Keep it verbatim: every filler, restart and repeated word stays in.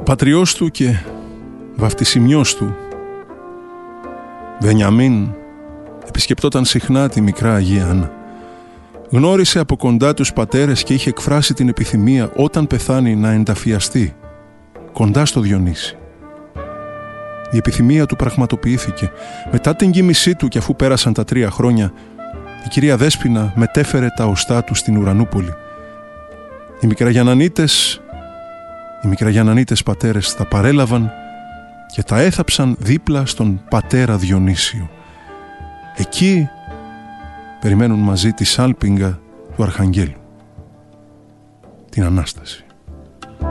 Ο πατριός του και βαφτισιμιός του, Βενιαμίν, επισκεπτόταν συχνά τη μικρά Αγία Άννα. Γνώρισε από κοντά τους πατέρες και είχε εκφράσει την επιθυμία όταν πεθάνει να ενταφιαστεί κοντά στο Διονύση. Η επιθυμία του πραγματοποιήθηκε. Μετά την κοίμησή του και αφού πέρασαν τα τρία χρόνια, η κυρία Δέσποινα μετέφερε τα οστά του στην Ουρανούπολη. Οι Μικραγιαννανίτες, οι Μικραγιαννανίτες πατέρες τα παρέλαβαν και τα έθαψαν δίπλα στον πατέρα Διονύσιο. Εκεί περιμένουν μαζί τη σάλπιγγα του Αρχαγγέλου, την Ανάσταση.